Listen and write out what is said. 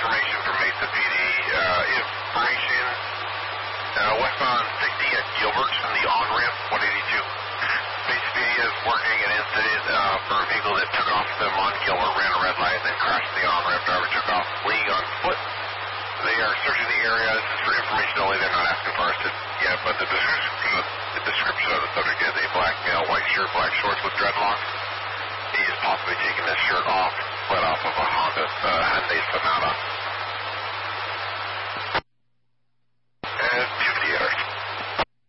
information from Mesa PD. Information westbound 60 at Gilbert in the on-ramp, 182. Mesa PD is working an incident for a vehicle that took off them on Gilbert, ran a red light, then crashed the on-ramp. Driver took off fleeing on foot. They are searching the area. This is for information only. They're not asking for us yet, but the description of the subject is a black male, white shirt, black shorts with dreadlocks. He is possibly taking this shirt off, fled off of a Honda Hyundai Sonata.